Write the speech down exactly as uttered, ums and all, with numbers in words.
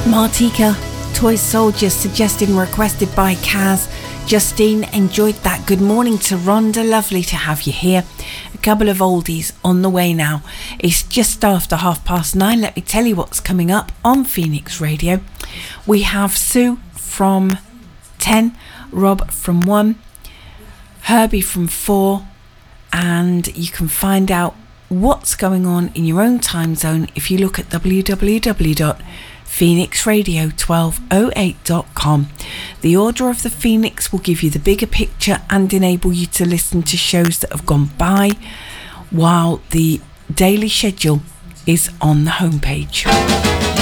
Martika, Toy Soldier, suggested and requested by Kaz. Justine enjoyed that. Good morning to Rhonda, lovely to have you here. A couple of oldies on the way now. It's just after half past nine. Let me tell you what's coming up on Phoenix Radio. We have Sue from ten, Rob from one, Herbie from four, and you can find out what's going on in your own time zone if you look at w w w dot phoenix radio twelve oh eight dot com. The Order of the Phoenix will give you the bigger picture and enable you to listen to shows that have gone by, while the daily schedule is on the homepage.